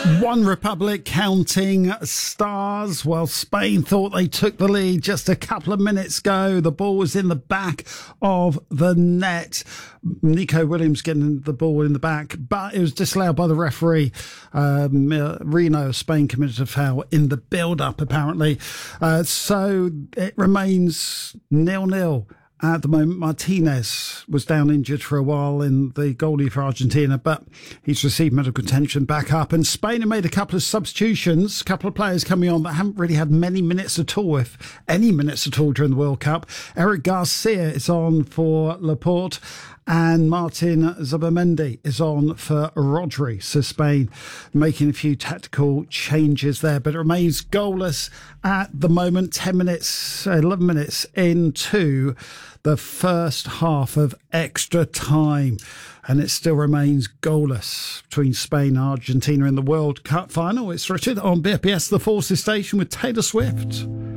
One Republic counting stars while Spain thought they took the lead just a couple of minutes ago. The ball was in the back of the net. Nico Williams getting the ball in the back, but it was disallowed by the referee. Reno of Spain committed a foul in the build-up, apparently. So it remains 0-0. At the moment, Martinez was down injured for a while in the goalie for Argentina, but he's received medical attention back up. And Spain have made a couple of substitutions, a couple of players coming on that haven't really had many minutes at all, if any minutes at all during the World Cup. Eric Garcia is on for Laporte, and Martin Zubamendi is on for Rodri. So Spain making a few tactical changes there, but it remains goalless at the moment. 11 minutes into the first half of extra time, and it still remains goalless between Spain and Argentina in the World Cup final. It's Richard on BFBS The Forces Station with Taylor Swift.